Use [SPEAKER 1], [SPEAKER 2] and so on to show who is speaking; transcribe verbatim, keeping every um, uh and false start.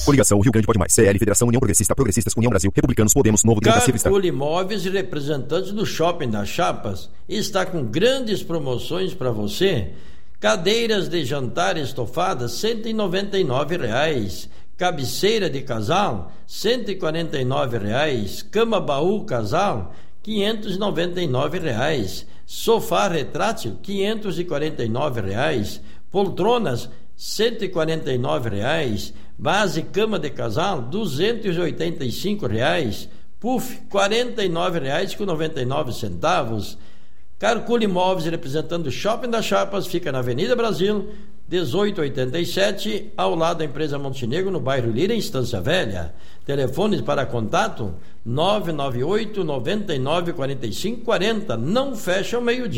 [SPEAKER 1] Coligação Rio Grande Pode Mais. C L, Federação União Progressista, Progressistas, União Brasil, Republicanos, Podemos, Novo, Democracia Cristã.
[SPEAKER 2] Caracol Imóveis e representantes do Shopping das Chapas está com grandes promoções para você. Cadeiras de jantar estofadas, cento e noventa e nove reais. Cabeceira de casal, cento e quarenta e nove reais. Cama baú casal, quinhentos e noventa e nove reais. Sofá retrátil, quinhentos e quarenta e nove reais. Poltronas, cento e quarenta e nove reais. Base cama de casal, duzentos e oitenta e cinco reais. Puff, quarenta e nove reais com noventa e nove centavos. Caracol Imóveis, representando o Shopping das Chapas, fica na Avenida Brasil, dezoito oitenta e sete, ao lado da empresa Montenegro, no bairro Lira, em Estância Velha. Telefones para contato nove nove oito, nove nove, quatro cinco quatro zero. Não fecha ao meio-dia.